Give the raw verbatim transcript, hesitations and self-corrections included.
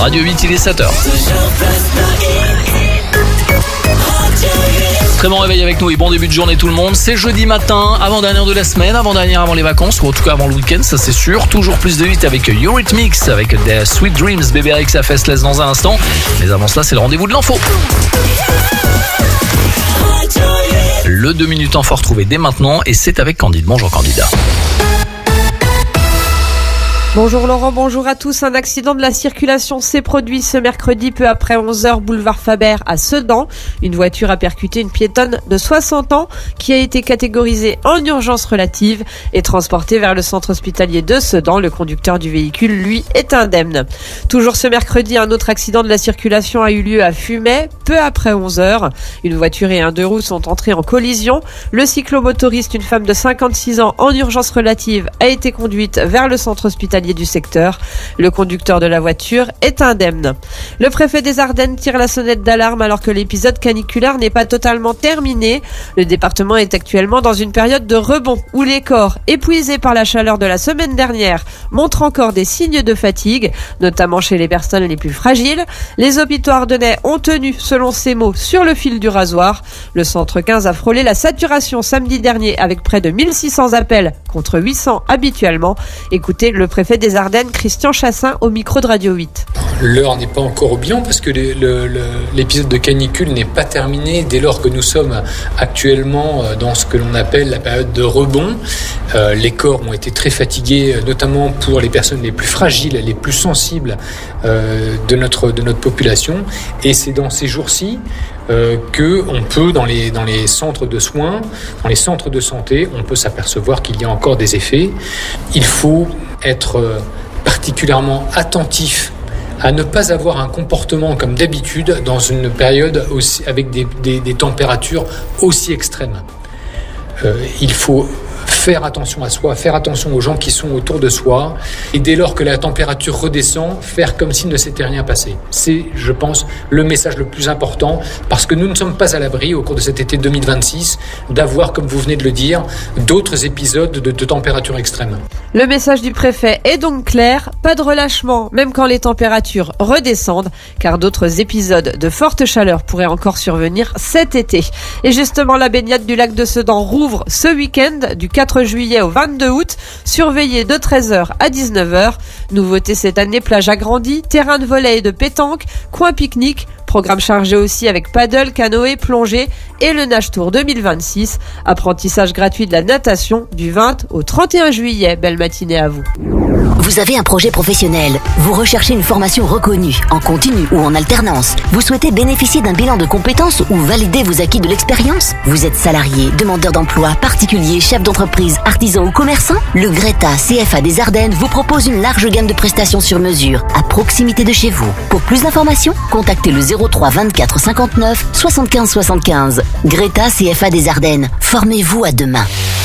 Radio huit, il est sept heures. Très bon réveil avec nous et bon début de journée tout le monde. C'est jeudi matin, avant-dernière de la semaine, avant-dernière avant les vacances, ou en tout cas avant le week-end, ça c'est sûr. Toujours plus de hits avec Eurythmics, avec des Sweet Dreams, Bébé Rexha Festless dans un instant. Mais avant cela, c'est le rendez-vous de l'info. Le deux minutes info retrouvé dès maintenant et c'est avec Candide. Bonjour Candida. Bonjour Laurent, bonjour à tous. Un accident de la circulation s'est produit ce mercredi peu après onze heures, boulevard Faber à Sedan. Une voiture a percuté une piétonne de soixante ans qui a été catégorisée en urgence relative et transportée vers le centre hospitalier de Sedan. Le conducteur du véhicule, lui, est indemne. Toujours ce mercredi, un autre accident de la circulation a eu lieu à Fumay, peu après onze heures. Une voiture et un deux roues sont entrés en collision. Le cyclomotoriste, une femme de cinquante-six ans en urgence relative, a été conduite vers le centre hospitalier du secteur. Le conducteur de la voiture est indemne. Le préfet des Ardennes tire la sonnette d'alarme alors que l'épisode caniculaire n'est pas totalement terminé. Le département est actuellement dans une période de rebond où les corps, épuisés par la chaleur de la semaine dernière, montrent encore des signes de fatigue, notamment chez les personnes les plus fragiles. Les hôpitaux ardennais ont tenu, selon ses mots, sur le fil du rasoir. Le centre quinze a frôlé la saturation samedi dernier avec près de mille six cents appels contre huit cents habituellement. Écoutez le préfet des Ardennes, Christian Chassin, au micro de Radio huit. L'heure n'est pas encore au bilan parce que le, le, le, l'épisode de canicule n'est pas terminé dès lors que nous sommes actuellement dans ce que l'on appelle la période de rebond. Euh, les corps ont été très fatigués, notamment pour les personnes les plus fragiles, les plus sensibles euh, de notre, de notre population. Et c'est dans ces jours-ci Euh, que on peut dans les dans les centres de soins, dans les centres de santé, on peut s'apercevoir qu'il y a encore des effets. Il faut être particulièrement attentif à ne pas avoir un comportement comme d'habitude dans une période aussi avec des des, des températures aussi extrêmes. Euh, il faut faire attention à soi, faire attention aux gens qui sont autour de soi et dès lors que la température redescend, faire comme s'il ne s'était rien passé. C'est, je pense, le message le plus important parce que nous ne sommes pas à l'abri au cours de cet été deux mille vingt-six d'avoir, comme vous venez de le dire, d'autres épisodes de, de température extrême. Le message du préfet est donc clair, pas de relâchement même quand les températures redescendent car d'autres épisodes de forte chaleur pourraient encore survenir cet été. Et justement, la baignade du lac de Sedan rouvre ce week-end du quatre juillet au vingt-deux août, surveillé de treize heures à dix-neuf heures. Nouveauté cette année, plage agrandie, terrain de volley et de pétanque, coin pique-nique, programme chargé aussi avec paddle, canoë, plongée et le Nage Tour deux mille vingt-six. Apprentissage gratuit de la natation du vingt au trente et un juillet. Belle matinée à vous. Vous avez un projet professionnel, vous recherchez une formation reconnue, en continu ou en alternance, vous souhaitez bénéficier d'un bilan de compétences ou valider vos acquis de l'expérience, vous êtes salarié, demandeur d'emploi, particulier, chef d'entreprise, artisan ou commerçant, le Greta C F A des Ardennes vous propose une large gamme de prestations sur mesure, à proximité de chez vous. Pour plus d'informations, contactez le zéro trois vingt-quatre cinquante-neuf soixante-quinze soixante-quinze. Greta C F A des Ardennes, formez-vous à demain.